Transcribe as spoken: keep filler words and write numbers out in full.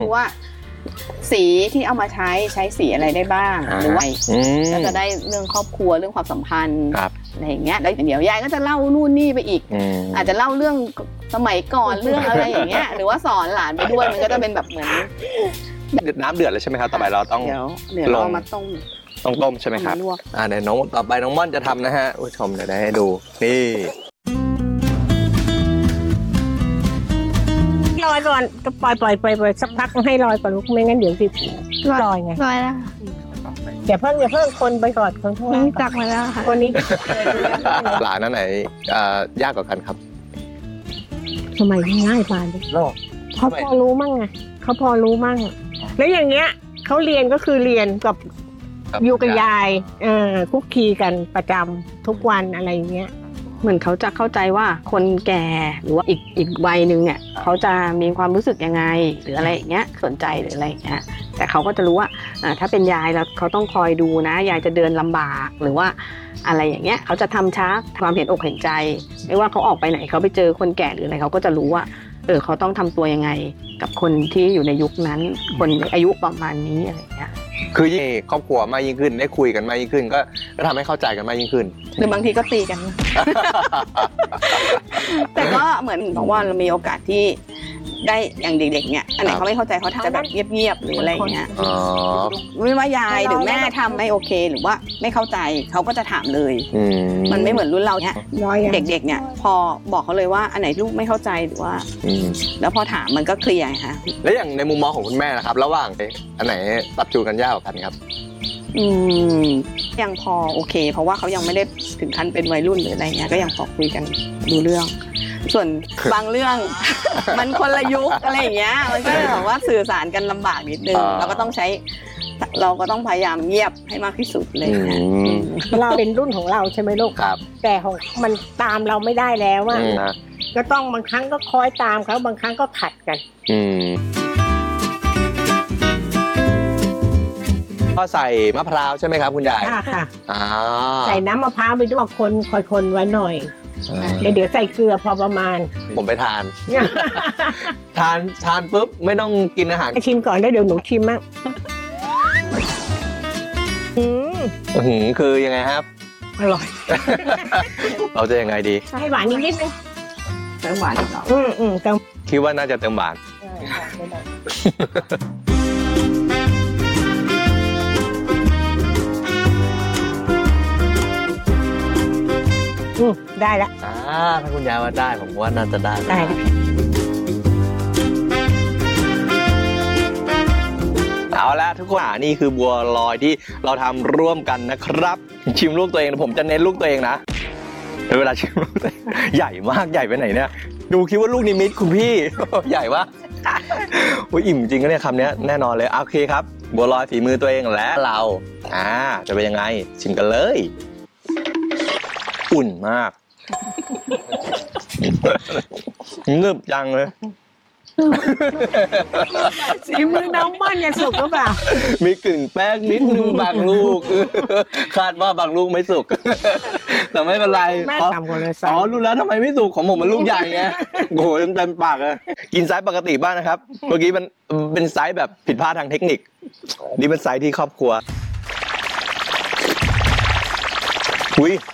ว่าสีที่เอามาใช้ใช้สีอะไรได้บ้างหรือว่าก็จะได้เรื่องครอบครัวเรื่องความสัมพันธ์อะไรอย่างเงี้ยแล้วเดี๋ยวยายก็จะเล่านู่นนี่ไปอีกอาจจะเล่าเรื่องสมัยก่อนเรื่องอะไรอย่างเงี้ยหรือว่าสอนหลานไปด้วยมันก็จะเป็นแบบเหมือนน้ำเดือดแล้วใช่ไหมครับต่อไปเราต้องเดี๋ยวเดี๋ยวเรามาต้มต้องต้มใช่ไหมครับอ่าเดี๋ยวน้องต่อไปน้องม่อนจะทำนะฮะผู้ชมเดี๋ยวได้ให้ดูนี่ลอยก่อนก็ปล่อยปล่อยปล่อยปล่อยสักพักให้ลอยก่อนลูกไม่งั้นเดี๋ยวสิลอยไงลอยแล้วอย่าเพิ่งอย่าเพิ่งคนไปก่อนคนข้างล่างตักมาแล้วค่ะคนนี้หลานนั่นไหนยากกว่ากันครับทำไมง่ายปานเลยเขาพอรู้มั่งไงเขาพอรู้มั่งแล้วอย่างเงี้ยเขาเรียนก็คือเรียนกับอยู่กับยายเออคุกคีกันประจำทุกวันอะไรอย่างเงี้ยเหมือนเขาจะเข้าใจว่าคนแก่หรือว่าอีกอีกวัยหนึ่งเนี่ยเขาจะมีความรู้สึกยังไงหรืออะไรอย่างเงี้ยสนใจหรืออะไรอย่างเงี้ยแต่เขาก็จะรู้ว่าถ้าเป็นยายแล้วเขาต้องคอยดูนะยายจะเดินลำบากหรือว่าอะไรอย่างเงี้ยเขาจะทำช้าความเห็นอกเห็นใจไม่ว่าเขาออกไปไหนเขาไปเจอคนแก่หรืออะไรเขาก็จะรู้ว่าเออเขาต้องทำตัวยังไงกับคนที่อยู่ในยุคนั้นคนอายุประมาณนี้อะไรอย่างเงี้ยคือยิ่งครอบครัวมากยิ่งขึ้นได้คุยกันมากยิ่งขึ้นก็ทำให้เข้าใจกันมากยิ่งขึ้นหรือบางทีก็ตีกัน แต่ก็เหมือนบอกว่าเรามีโอกาสที่ได้อย่างเด็กๆเนี่ยอันไหนเขาไม่เข้าใจเขาจะแบบเงียบๆหรืออะไรเงี้ยไม่ว่ายายหรือแม่ทำไม่โอเคหรือว่าไม่เข้าใจเขาก็จะถามเลยมันไม่เหมือนรุ่นเราเนี่ยเด็กๆเนี่ยพอบอกเขาเลยว่าอันไหนลูกไม่เข้าใจหรือว่าแล้วพอถามมันก็เคลียร์ค่ะแล้วอย่างในมุมมองของคุณแม่นะครับระหว่างอันไหนปรับจูนกันยากกว่ากันครับอืมยังพอโอเคเพราะว่าเขายังไม่ได้ถึงขั้นเป็นวัยรุ่นหรืออะไรเงี้ยก็ยังพอคุยกันดูเรื่องส่วนบางเรื่องมันคนละยุคอะไรอย่างเงี้ยมันก็แบบว่าสื่อสารกันลำบากนิดนึงเราก็ต้องใช้เราก็ต้องพยายามเงียบให้มากที่สุดเลยนะเราเป็นรุ่นของเราใช่ไหมลูกแต่ของมันตามเราไม่ได้แล้วว่าก็ต้องบางครั้งก็คอยตามเขาบางครั้งก็ขัดกันก็ใส่มะพร้าวใช่ไหมครับคุณยายค่ะค่ะใส่น้ำมะพร้าวไปด้วยคนคอยคนไว้หน่อยเดี๋ยวเดี๋ยวใส่เกลือพอประมาณผมไปทานทานทานปุ๊บไม่ต้องกินอาหารชิมก่อนแล้วเดี๋ยวหนูชิมมั่งอืมคือยังไงครับอร่อยเราจะยังไงดีให้หวานนิดนิดนึงเติมหวานอีกหน่อยอืมอืมเติมคิดว่าน่าจะเติมหวานได้แล้วอ่าถ้าคุณยายว่าได้ผมว่าน่าจะได้ได้เอาละทุกคนนี่คือบัวลอยที่เราทำร่วมกันนะครับชิมลูกตัวเองผมจะเน้นลูกตัวเองนะเวลาชิมลูกตัวเองใหญ่มากใหญ่ไปไหนเนี่ยดูคิดว่าลูกนิมิตคุณพี่ใหญ่วะโอ้ยอิ่มจริงก็เนี่ยคำนี้แน่นอนเลยโอเคครับบัวลอยฝีมือตัวเองและเราอ่าจะเป็นยังไงชิมกันเลยอุ่นมากเงือบจังเลยสีมือน้องม่อนยังสุกหรือเปล่ามีกลิ่นแป้งนิดนึงบางลูกคาดว่าบางลูกไม่สุกแต่ไม่เป็นไรแม่ทำคนละไซส์อ๋อรู้แล้วทำไมไม่สุกของผมมันลูกใหญ่ไงโอ้โหเต็มปากเลยกินไซส์ปกติบ้างนะครับเมื่อกี้มันเป็นไซส์แบบผิดพลาดทางเทคนิคนี่เป็นไซส์ที่ครอบครัวอุ้ย